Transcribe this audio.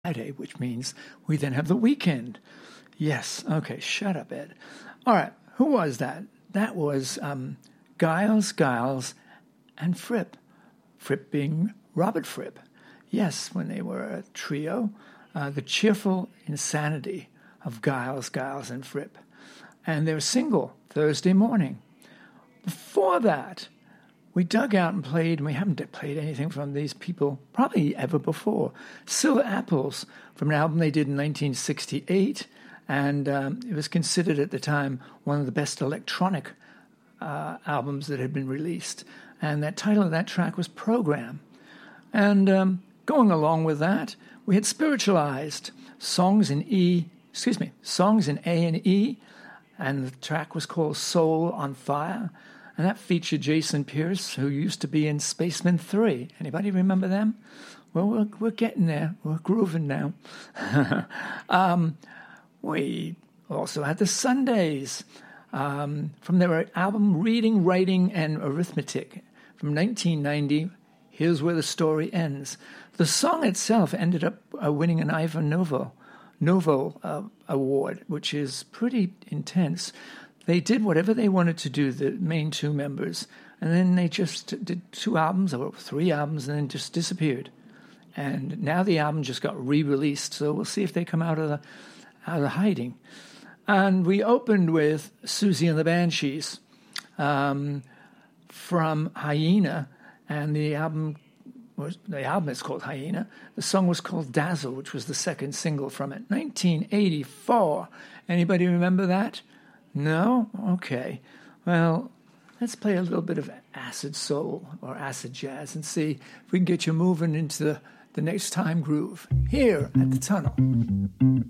Friday, which means we then have the weekend. Yes. Okay, shut up, Ed. All right, who was that? That was Giles, and Fripp. Fripp being Robert Fripp. Yes, when they were a trio, the cheerful insanity of Giles, and Fripp. And they were single Thursday morning. Before that, we dug out and played, and we haven't played anything from these people probably ever before. Silver Apples from an album they did in 1968, and it was considered at the time one of the best electronic albums that had been released. And that title of that track was Program. And going along with that, we had Spiritualized, songs in A and E, and the track was called Soul on Fire. And that featured Jason Pierce, who used to be in Spacemen 3. Anybody remember them? Well, we're getting there. We're grooving now. We also had the Sundays from their album Reading, Writing, and Arithmetic from 1990. Here's Where the Story Ends. The song itself ended up winning an Ivor Novo award, which is pretty intense. They did whatever they wanted to do, the main two members, and then they just did 2 albums or 3 albums and then just disappeared. And now the album just got re-released, so we'll see if they come out of hiding. And we opened with Susie and the Banshees from Hyena, and the album is called Hyena. The song was called Dazzle, which was the second single from it. 1984. Anybody remember that? No? Okay. Well, let's play a little bit of acid soul or acid jazz and see if we can get you moving into the next time groove here at the Tunnel.